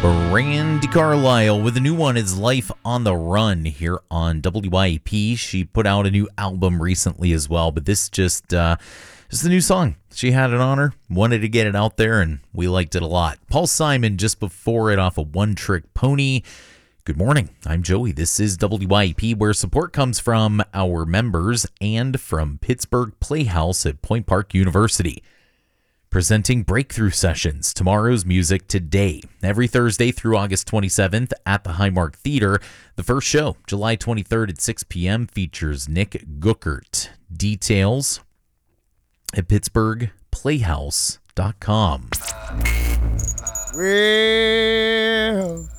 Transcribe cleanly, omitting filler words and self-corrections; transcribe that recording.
Randy Carlisle with a new one is Life on the Run here on WYAP. She put out a new album recently as well, but this just a new song. She had it on her, wanted to get it out there, and we liked it a lot. Paul Simon just before it off of One Trick Pony. Good morning. I'm Joey. This is WYAP, where support comes from our members and from Pittsburgh Playhouse at Point Park University. Presenting Breakthrough Sessions, tomorrow's music today, every Thursday through August 27th at the Highmark Theater. The first show, July 23rd at 6 p.m., features Nick Guckert. Details at pittsburghplayhouse.com. Well,